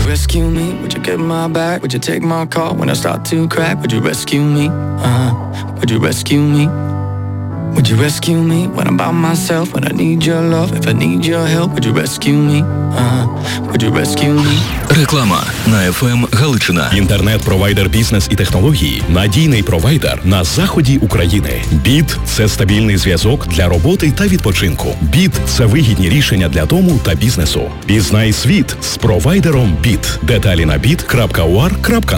rescue me? Would you get my back? Would you take my call when I start to crack? Would you rescue me? Would you rescue me? Would you rescue me when I'm by myself? When I need your love, if I need your help, would you rescue me? Would you rescue me? Реклама на ФМ Галичина. Інтернет-провайдер бізнес і технології. Надійний провайдер на заході України. БІТ – це стабільний зв'язок для роботи та відпочинку. БІТ – це вигідні рішення для дому та бізнесу. Пізнай світ з провайдером БІТ. Деталі на bit.ua.com